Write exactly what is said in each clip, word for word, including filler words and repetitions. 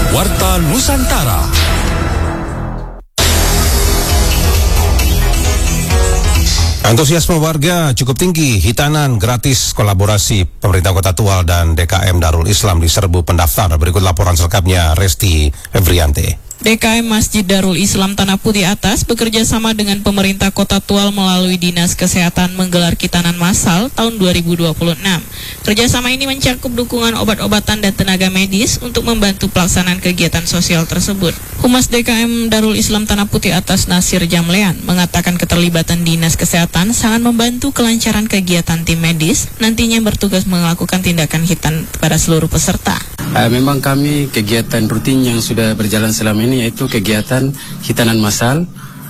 Warta Nusantara. Antusiasme warga cukup tinggi, hitanan gratis kolaborasi pemerintah Kota Tual dan D K M Darul Islam diserbu pendaftar. Berikut laporan selengkapnya Resti Febriante. D K M Masjid Darul Islam Tanah Putih Atas bekerja sama dengan pemerintah Kota Tual melalui Dinas Kesehatan menggelar khitanan massal tahun dua ribu dua puluh enam. Kerjasama ini mencakup dukungan obat-obatan dan tenaga medis untuk membantu pelaksanaan kegiatan sosial tersebut. Humas D K M Darul Islam Tanah Putih Atas Nasir Jamlean mengatakan keterlibatan Dinas Kesehatan sangat membantu kelancaran kegiatan tim medis nantinya bertugas melakukan tindakan khitan pada seluruh peserta. Uh, memang kami kegiatan rutin yang sudah berjalan selama ini yaitu kegiatan khitanan massal.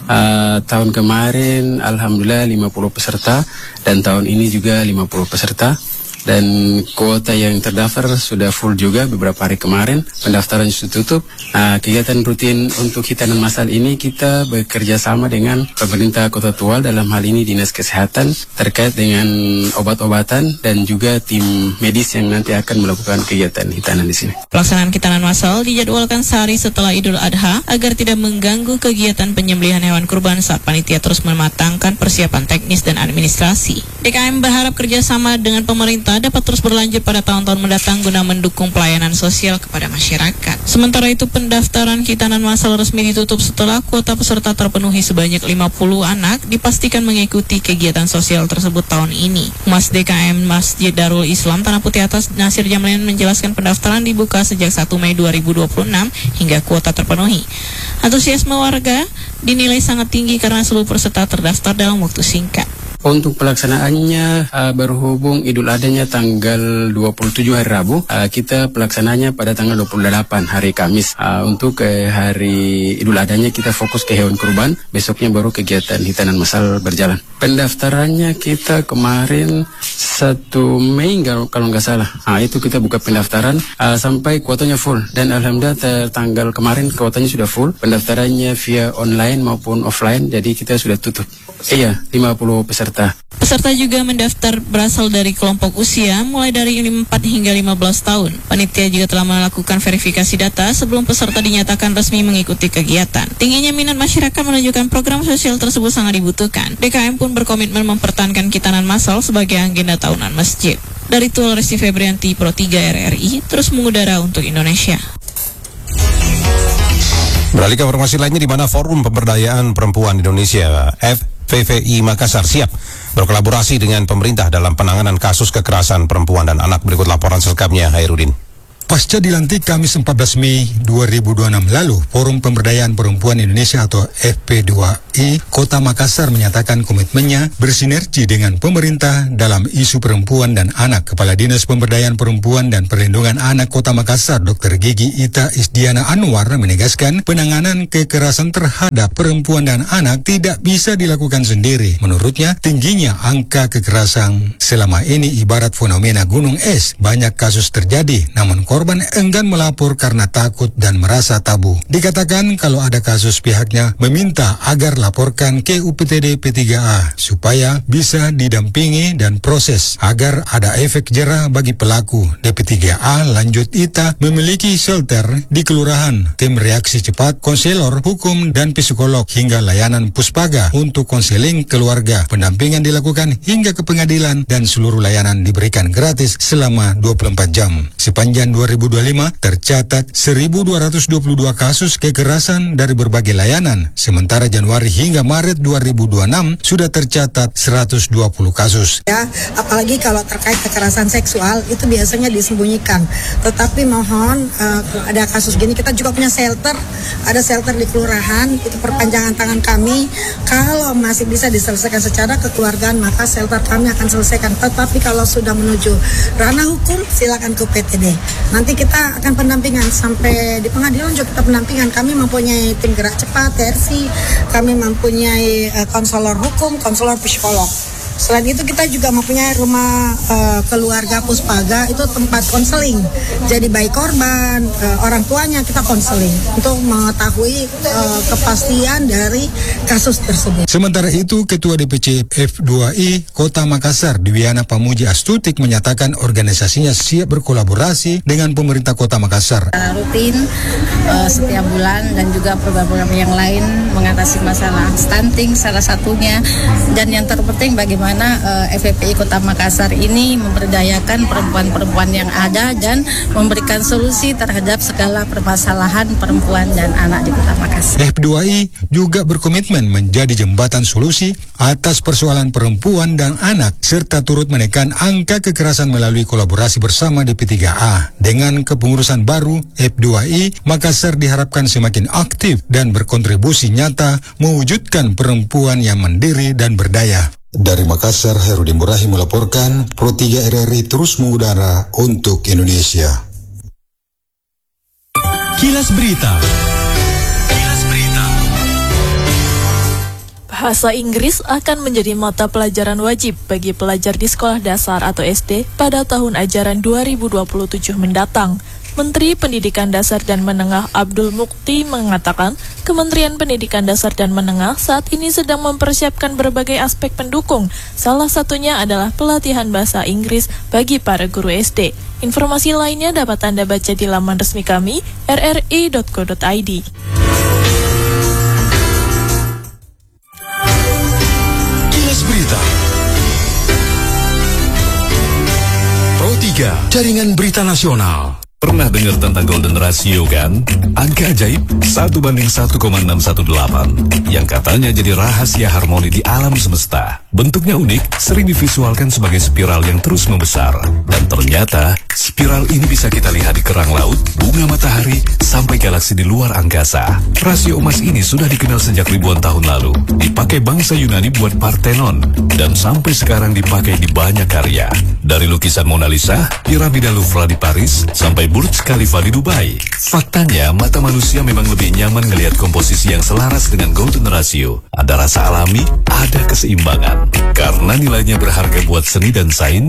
Uh, tahun kemarin alhamdulillah lima puluh peserta dan tahun ini juga lima puluh peserta. Dan kuota yang terdaftar sudah full juga beberapa hari kemarin, pendaftaran sudah tutup. Nah, kegiatan rutin untuk khitanan massal ini kita bekerja sama dengan pemerintah Kota Tual, dalam hal ini Dinas Kesehatan terkait dengan obat-obatan dan juga tim medis yang nanti akan melakukan kegiatan khitanan di sini. Pelaksanaan khitanan massal dijadwalkan sehari setelah Idul Adha agar tidak mengganggu kegiatan penyembelihan hewan kurban saat panitia terus mematangkan persiapan teknis dan administrasi. D K M berharap kerjasama dengan pemerintah dapat terus berlanjut pada tahun-tahun mendatang guna mendukung pelayanan sosial kepada masyarakat. Sementara itu pendaftaran khitanan massal resmi ditutup setelah kuota peserta terpenuhi sebanyak lima puluh anak dipastikan mengikuti kegiatan sosial tersebut tahun ini. Humas D K M Masjid Darul Islam Tanah Putih Atas Nasir Jamlean menjelaskan pendaftaran dibuka sejak satu Mei dua ribu dua puluh enam hingga kuota terpenuhi. Antusiasme warga dinilai sangat tinggi karena seluruh peserta terdaftar dalam waktu singkat. Untuk pelaksanaannya uh, berhubung Idul Adhanya tanggal dua puluh tujuh hari Rabu, uh, kita pelaksananya pada tanggal dua puluh delapan hari Kamis. Uh, untuk uh, hari Idul Adhanya kita fokus ke hewan kurban, besoknya baru kegiatan khitanan massal berjalan. Pendaftarannya kita kemarin satu Mei kalau nggak salah. Nah, itu kita buka pendaftaran uh, sampai kuotanya full dan alhamdulillah tanggal kemarin kuotanya sudah full. Pendaftarannya via online maupun offline, jadi kita sudah tutup. Iya, lima puluh peserta. Peserta juga mendaftar berasal dari kelompok usia mulai dari empat hingga lima belas tahun. Panitia juga telah melakukan verifikasi data sebelum peserta dinyatakan resmi mengikuti kegiatan. Tingginya minat masyarakat menunjukkan program sosial tersebut sangat dibutuhkan. D K M pun berkomitmen mempertahankan khitanan massal sebagai agenda tahunan masjid. Dari Tual, Resti Febrianti, Pro tiga R R I, terus mengudara untuk Indonesia. Beralih ke informasi lainnya, di mana Forum Pemberdayaan Perempuan Indonesia F V V I Makassar siap berkolaborasi dengan pemerintah dalam penanganan kasus kekerasan perempuan dan anak. Berikut laporan selengkapnya Hairudin. Pasca dilantik Kamis empat belas Mei dua ribu dua puluh enam lalu, Forum Pemberdayaan Perempuan Indonesia atau F P dua I Kota Makassar menyatakan komitmennya bersinergi dengan pemerintah dalam isu perempuan dan anak. Kepala Dinas Pemberdayaan Perempuan dan Perlindungan Anak Kota Makassar, Dokter Gigi Ita Isdiana Anwar, menegaskan penanganan kekerasan terhadap perempuan dan anak tidak bisa dilakukan sendiri. Menurutnya, tingginya angka kekerasan selama ini ibarat fenomena gunung es. Banyak kasus terjadi, namun korban enggan melapor karena takut dan merasa tabu. Dikatakan kalau ada kasus pihaknya meminta agar laporkan ke U P T D P tiga A supaya bisa didampingi dan proses agar ada efek jera bagi pelaku. D P tiga A lanjut Ita memiliki shelter di kelurahan, tim reaksi cepat, konselor hukum dan psikolog hingga layanan puspaga untuk konseling keluarga. Pendampingan dilakukan hingga ke pengadilan dan seluruh layanan diberikan gratis selama dua puluh empat jam. Sepanjang dua ribu dua puluh lima tercatat seribu dua ratus dua puluh dua kasus kekerasan dari berbagai layanan. Sementara Januari hingga Maret dua ribu dua puluh enam sudah tercatat seratus dua puluh kasus. Ya, apalagi kalau terkait kekerasan seksual itu biasanya disembunyikan. Tetapi mohon uh, ada kasus gini, kita juga punya shelter, ada shelter di kelurahan, itu perpanjangan tangan kami. Kalau masih bisa diselesaikan secara kekeluargaan, maka shelter kami akan selesaikan. Tetapi kalau sudah menuju ranah hukum, silakan ke U P T D. Nanti kita akan pendampingan sampai di pengadilan juga kita pendampingan. Kami mempunyai tim gerak cepat, T R C, kami mempunyai uh, konselor hukum, konselor psikolog. Selain itu kita juga mempunyai rumah uh, keluarga Puspaga, itu tempat konseling. Jadi baik korban, uh, orang tuanya kita konseling untuk mengetahui uh, kepastian dari kasus tersebut. Sementara itu, Ketua D P C F dua I Kota Makassar, Diwiana Pamuji Astutik, menyatakan organisasinya siap berkolaborasi dengan pemerintah Kota Makassar. Rutin uh, setiap bulan dan juga program-program yang lain mengatasi masalah stunting salah satunya, dan yang terpenting bagaimana uh, F F P I Kota Makassar ini memberdayakan perempuan-perempuan yang ada dan memberikan solusi terhadap segala permasalahan perempuan dan anak di Kota Makassar. F dua I juga berkomitmen menjadi jembatan solusi atas persoalan perempuan dan anak, serta turut menekan angka kekerasan melalui kolaborasi bersama D P tiga A. Dengan kepengurusan baru, F dua I Makassar diharapkan semakin aktif dan berkontribusi nyata mewujudkan perempuan yang mandiri dan berdaya. Dari Makassar, Herudin Murahi melaporkan, Pro tiga R R I terus mengudara untuk Indonesia. Kilas Berita. Kilas Berita. Bahasa Inggris akan menjadi mata pelajaran wajib bagi pelajar di sekolah dasar atau S D pada tahun ajaran dua ribu dua puluh tujuh mendatang. Menteri Pendidikan Dasar dan Menengah Abdul Mukti mengatakan Kementerian Pendidikan Dasar dan Menengah saat ini sedang mempersiapkan berbagai aspek pendukung. Salah satunya adalah pelatihan bahasa Inggris bagi para guru S D. Informasi lainnya dapat Anda baca di laman resmi kami r r i dot co dot i d. Kilas Berita. Pro tiga, Jaringan Berita Nasional. Pernah dengar tentang Golden Ratio kan? Angka ajaib satu banding satu koma enam satu delapan yang katanya jadi rahasia harmoni di alam semesta. Bentuknya unik, sering divisualkan sebagai spiral yang terus membesar. Dan ternyata spiral ini bisa kita lihat di kerang laut, bunga matahari, sampai galaksi di luar angkasa. Rasio emas ini sudah dikenal sejak ribuan tahun lalu. Dipakai bangsa Yunani buat Parthenon, dan sampai sekarang dipakai di banyak karya. Dari lukisan Mona Lisa, piramida Louvre di Paris, sampai Burj Khalifa di Dubai. Faktanya, mata manusia memang lebih nyaman ngelihat komposisi yang selaras dengan Golden Ratio. Ada rasa alami, ada keseimbangan. Karena nilainya berharga buat seni dan sains,